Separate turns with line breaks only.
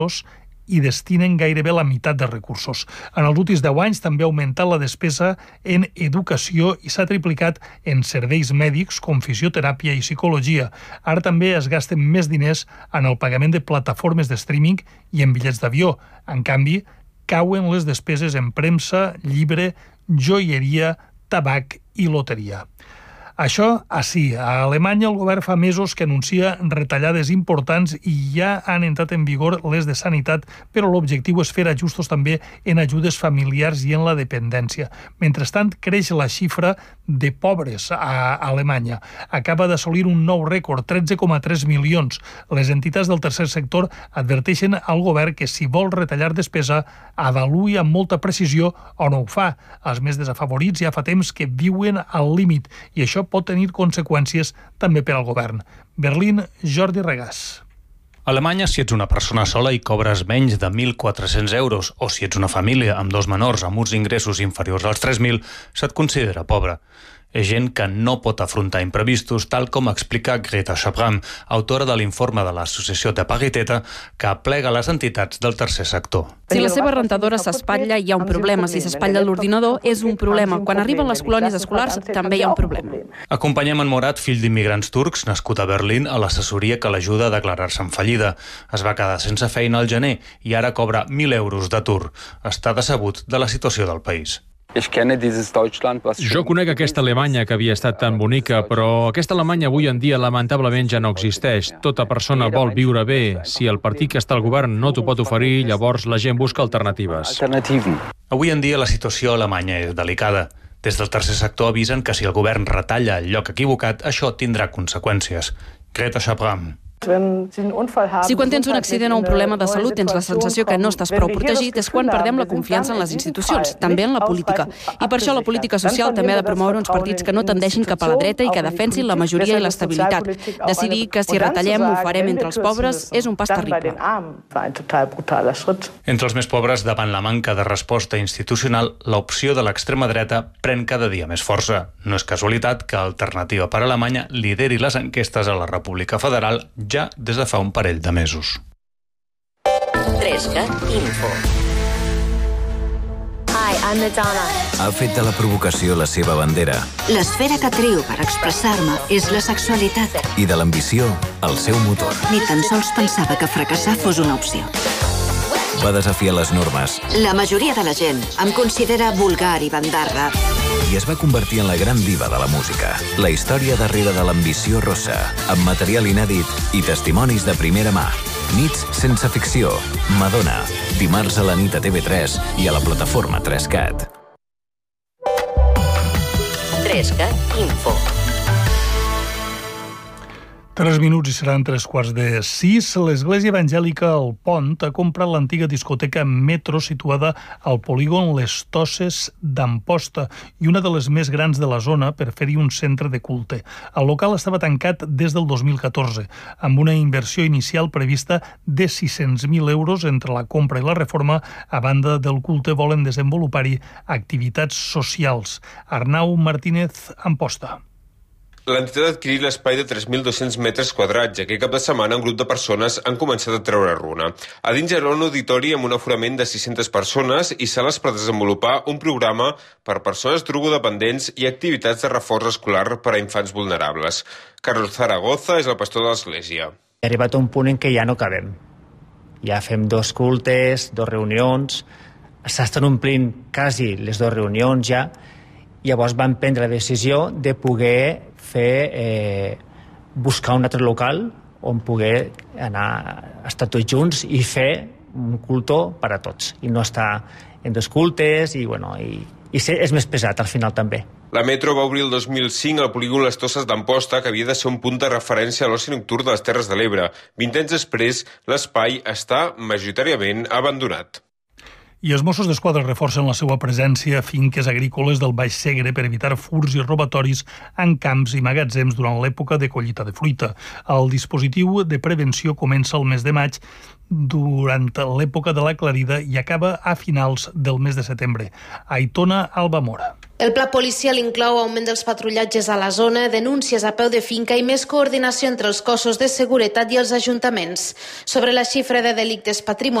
i destinen gairebé la meitat de recursos. En els últims 10 anys també ha augmentat la despesa en educació i s'ha triplicat en serveis mèdics com fisioteràpia i psicologia. Ara també es gasten més diners en el pagament de plataformes de streaming i en bitllets d'avió. En canvi, cauen les despeses en premsa, llibre, joieria, tabac i loteria. Això, sí, a Alemanya el govern fa mesos que anuncia retallades importants i ja han entrat en vigor les de sanitat, però l'objectiu és fer ajustos també en ajudes familiars i en la dependència. Mentrestant, creix la xifra de pobres a Alemanya. Acaba d'assolir un nou rècord, 13,3 milions. Les entitats del tercer sector adverteixen al govern que si vol retallar despesa, avaluï amb molta precisió o no ho fa. Els més desafavorits ja fa temps que viuen al límit i això pot tenir conseqüències també per al govern. Berlín, Jordi Regàs.
A Alemanya, si ets una persona sola i cobres menys de 1.400 euros o si ets una família amb dos menors amb uns ingressos inferiors als 3.000, se't considera pobre. És gent que no pot afrontar imprevistos, tal com explica Greta Schramm, autora de l'informe de l'Associació de Paritat, que aplega les entitats del tercer sector.
Si la seva rentadora s'espatlla, hi ha un problema. Si s'espatlla l'ordinador, és un problema. Quan arriben les colònies escolars, també hi ha un problema.
Acompanyem en Morat, fill d'immigrants turcs, nascut a Berlín, a l'assessoria que l'ajuda a declarar-se en fallida. Es va quedar sense feina al gener i ara cobra 1.000 euros d'atur. Està decebut de la situació del país.
Jo conec aquesta Alemanya que havia estat tan bonica, però aquesta Alemanya avui en dia lamentablement ja no existeix. Tota persona vol viure bé. Si el partit que està al govern no t'ho pot oferir, llavors la gent busca alternatives.
Avui en dia la situació a Alemanya és delicada. Des del tercer sector avisen que si el govern retalla el lloc equivocat, això tindrà conseqüències. Greta Schramm.
Si quan tens un accident o un problema de salut tens la sensació que no estàs prou protegit, és quan perdem la confiança en les institucions, també en la política. I per això la política social també ha de promoure uns partits que no tendeixin cap a la dreta i que defensin la majoria i l'estabilitat. Decidir que si retallem ho farem entre els pobres és un pas terrible.
Entre els més pobres, davant la manca de resposta institucional, l'opció de l'extrema dreta pren cada dia més força. No és casualitat que Alternativa per Alemanya lideri les enquestes a la República Federal ja des de fa un parell de mesos.
3cat Info. Hi, I'm Madonna.
Ha fet de la provocació la seva bandera.
L'esfera que trio per expressar-me és la sexualitat.
I de l'ambició, el seu motor.
Ni tan sols pensava que fracassar fos una opció.
Va desafiar les normes.
La majoria de la gent em considera vulgar i bandarra.
I es va convertir en la gran diva de la música. La història darrere de l'ambició rossa, amb material inèdit i testimonis de primera mà. Nits sense ficció. Madonna. Dimarts a la nit a TV3 i a la plataforma 3cat.
3cat Info.
3 minuts i seran 3:45. L'Església Evangèlica al Pont ha comprat l'antiga discoteca Metro situada al polígon Les Tosses d'Amposta i una de les més grans de la zona per fer-hi un centre de culte. El local estava tancat des del 2014, amb una inversió inicial prevista de 600.000 euros entre la compra i la reforma. A banda del culte volen desenvolupar-hi activitats socials. Arnau Martínez, Amposta.
L'entitat ha adquirit l'espai de 3.200 metres quadrats i aquest cap de setmana un grup de persones han començat a treure runa. A dins hi haurà un auditori amb un aforament de 600 persones i sales per desenvolupar un programa per persones drogodependents i activitats de reforç escolar per a infants vulnerables. Carlos Zaragoza és el pastor de l'església.
He arribat a un punt en què ja no cabem. Ja fem 2 cultes, 2 reunions, s'estan omplint quasi les 2 reunions ja. Llavors vam prendre la decisió de poder buscar un altre local on poder anar a estar tots junts i fer un culto per a tots i no estar en 2 cultes i és més pesat al final també.
La Metro va obrir el 2005 al polígon Les Tosses d'Amposta, que havia de ser un punt de referència a l'oci nocturn de les Terres de l'Ebre. 20 anys després, l'espai està majoritàriament abandonat.
I els Mossos d'Esquadra reforcen la seva presència a finques agrícoles del Baix Segre per evitar furts i robatoris en camps i magatzems durant l'època de collita de fruita. El dispositiu de prevenció comença el mes de maig durant l'època de la clarida i acaba a finals del mes de setembre. Aitona Albamora.
El pla policial inclou augment dels patrullatges a la zona, denúncies a peu de finca i més coordinació entre els cossos de seguretat i els ajuntaments. Sobre la xifra de delictes patrimonials,